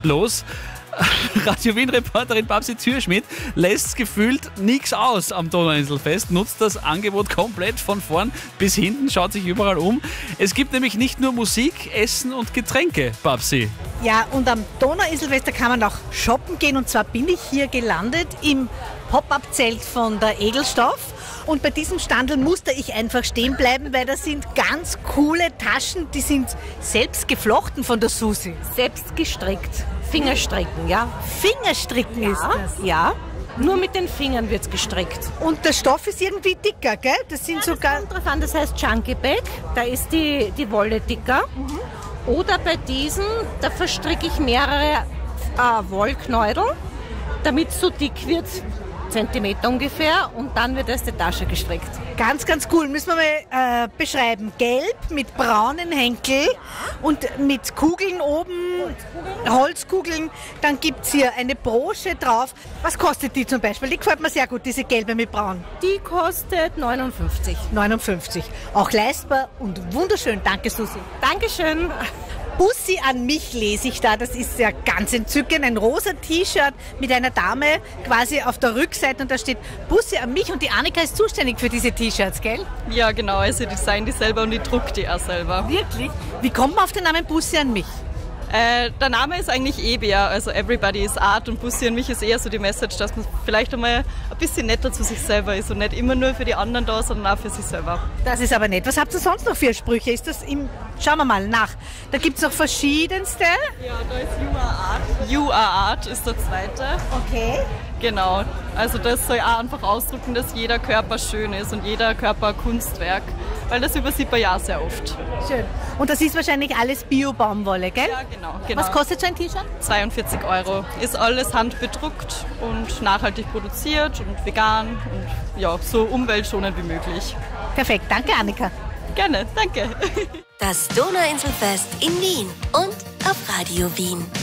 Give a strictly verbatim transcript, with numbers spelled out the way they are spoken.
los. Radio Wien-Reporterin Babsi Zürschmidt lässt gefühlt nichts aus am Donauinselfest, nutzt das Angebot komplett von vorn bis hinten, schaut sich überall um. Es gibt nämlich nicht nur Musik, Essen und Getränke, Babsi. Ja, und am Donauinselfest, da kann man auch shoppen gehen, und zwar bin ich hier gelandet im Pop-Up-Zelt von der Edelstoff. Und bei diesem Standel musste ich einfach stehen bleiben, weil das sind ganz coole Taschen, die sind selbst geflochten von der Susi. Selbst gestrickt. Fingerstricken, ja. Fingerstricken ja, ist das? Ja, nur mit den Fingern wird es gestrickt. Und der Stoff ist irgendwie dicker, gell? Das sind Ja, sogar... das kommt drauf an, das heißt Chunky Bag, da ist die, die Wolle dicker. Mhm. Oder bei diesen, da verstricke ich mehrere äh, Wollknäudel, damit es so dick wird, Zentimeter ungefähr, und dann wird aus der Tasche gestrickt. Ganz, ganz cool. Müssen wir mal äh, beschreiben. Gelb mit braunen Henkel und mit Kugeln oben, Holzkugeln. Holzkugeln. Dann gibt es hier eine Brosche drauf. Was kostet die zum Beispiel? Die gefällt mir sehr gut, diese gelbe mit braun. Die kostet neunundfünfzig. neunundfünfzig. Auch leistbar und wunderschön. Danke, Susi. Dankeschön. Bussi an mich lese ich da, das ist ja ganz entzückend. Ein rosa T-Shirt mit einer Dame quasi auf der Rückseite, und da steht Bussi an mich, und die Annika ist zuständig für diese T-Shirts, gell? Ja, genau, also ich design die selber und ich druck die auch selber. Wirklich? Wie kommt man auf den Namen Bussi an mich? Äh, der Name ist eigentlich Ebia, also Everybody is Art, und Bussi an mich ist eher so die Message, dass man vielleicht einmal ein bisschen netter zu sich selber ist und nicht immer nur für die anderen da, sondern auch für sich selber. Das ist aber nett. Was habt ihr sonst noch für Sprüche? Ist das im... Schauen wir mal nach. Da gibt es noch verschiedenste. Ja, da ist You Are Art. You Are Art ist der zweite. Okay. Genau, also das soll auch einfach ausdrücken, dass jeder Körper schön ist und jeder Körper ein Kunstwerk, weil das übersieht man ja sehr oft. Schön. Und das ist wahrscheinlich alles Bio-Baumwolle, gell? Ja, genau, genau. Was kostet so ein T-Shirt? zweiundvierzig Euro. Ist alles handbedruckt und nachhaltig produziert und vegan und ja, so umweltschonend wie möglich. Perfekt, danke Annika. Gerne, danke. Das Donauinselfest in Wien und auf Radio Wien.